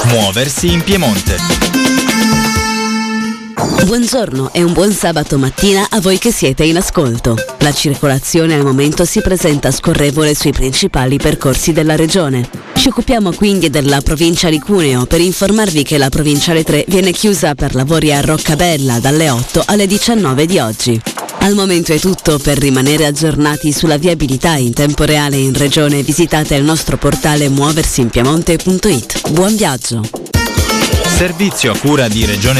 Muoversi in Piemonte. Buongiorno e un buon sabato mattina a voi che siete in ascolto. La circolazione al momento si presenta scorrevole sui principali percorsi della regione. Ci occupiamo quindi della provincia di Cuneo per informarvi che la provinciale 3 viene chiusa per lavori a Roccabella dalle 8 alle 19 di oggi. Al momento è tutto. Per rimanere aggiornati sulla viabilità in tempo reale in regione visitate il nostro portale muoversinpiemonte.it. Buon viaggio! Servizio a cura di Regione